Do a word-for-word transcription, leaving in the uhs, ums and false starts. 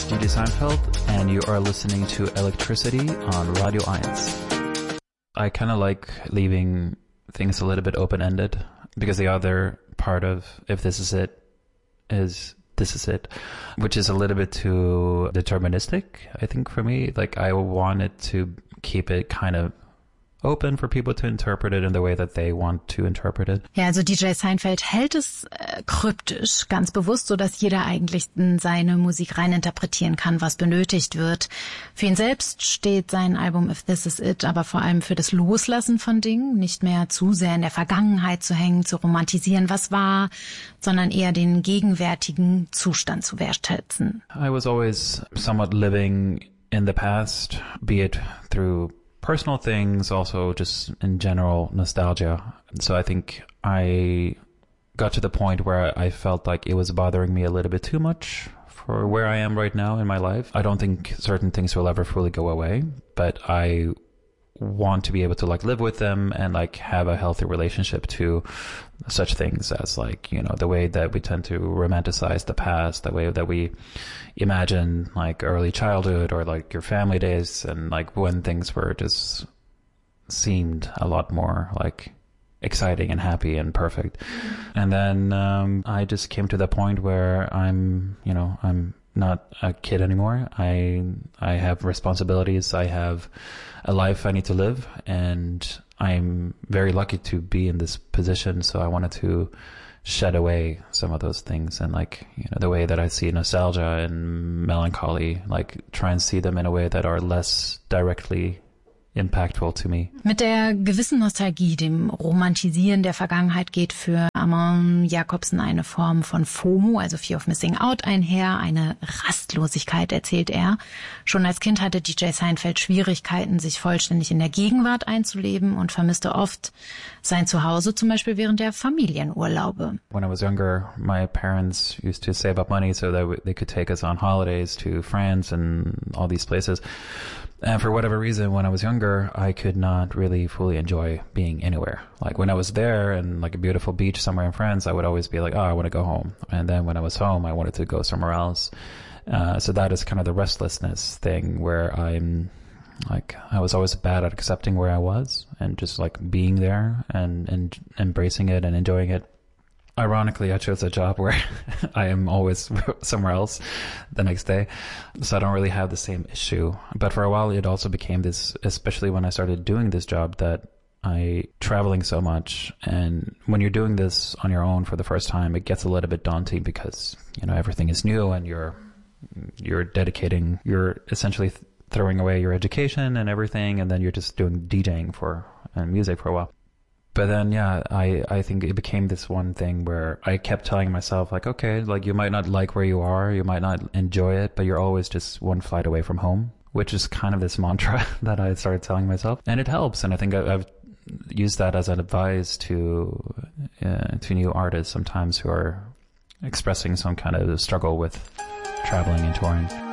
D J Seinfeld, and you are listening to Electricity on Radio eins. I kind of like leaving things a little bit open-ended, because the other part of If This Is It is This Is It, which is a little bit too deterministic, I think, for me. Like, I wanted to keep it kind of open for people to interpret it in the way that they want to interpret it. Ja, also D J Seinfeld hält es äh, kryptisch, ganz bewusst, so dass jeder eigentlich in seine Musik rein interpretieren kann, was benötigt wird. Für ihn selbst steht sein Album If This Is It aber vor allem für das Loslassen von Dingen, nicht mehr zu sehr in der Vergangenheit zu hängen, zu romantisieren, was war, sondern eher den gegenwärtigen Zustand zu wertschätzen. I was always somewhat living in the past, be it through personal things, also just in general nostalgia. So I think I got to the point where I felt like it was bothering me a little bit too much for where I am right now in my life. I don't think certain things will ever fully go away, but I want to be able to like live with them and like have a healthy relationship to such things as like, you know, the way that we tend to romanticize the past, the way that we imagine like early childhood or like your family days, and like when things were just seemed a lot more like exciting and happy and perfect. And then um I just came to the point where I'm, you know, I'm not a kid anymore. I I have responsibilities. I have a life I need to live, and I'm very lucky to be in this position. So I wanted to shed away some of those things, and like, you know, the way that I see nostalgia and melancholy, like try and see them in a way that are less directly impactful to me. Mit der gewissen Nostalgie, dem Romantisieren der Vergangenheit, geht für Amon Jakobsen eine Form von FOMO, also Fear of Missing Out, einher, eine Rastlosigkeit, erzählt er. Schon als Kind hatte D J Seinfeld Schwierigkeiten, sich vollständig in der Gegenwart einzuleben und vermisste oft sein Zuhause, zum Beispiel während der Familienurlaube. When I was younger, my parents used to save up money so that they could take us on holidays to France and all these places. And for whatever reason, when I was younger, I could not really fully enjoy being anywhere. Like when I was there and like a beautiful beach somewhere in France, I would always be like, oh, I want to go home. And then when I was home, I wanted to go somewhere else. Uh, so that is kind of the restlessness thing where I'm like, I was always bad at accepting where I was and just like being there and, and embracing it and enjoying it. Ironically, I chose a job where I am always somewhere else the next day, so I don't really have the same issue. But for a while, it also became this, especially when I started doing this job, that I traveling so much, and when you're doing this on your own for the first time, it gets a little bit daunting because, you know, everything is new and you're you're dedicating, you're essentially th- throwing away your education and everything, and then you're just doing DJing for and music for a while. But then, yeah, I, I think it became this one thing where I kept telling myself, like, okay, like you might not like where you are, you might not enjoy it, but you're always just one flight away from home, which is kind of this mantra that I started telling myself. And it helps. And I think I've used that as an advice to, uh, to new artists sometimes who are expressing some kind of struggle with traveling and touring.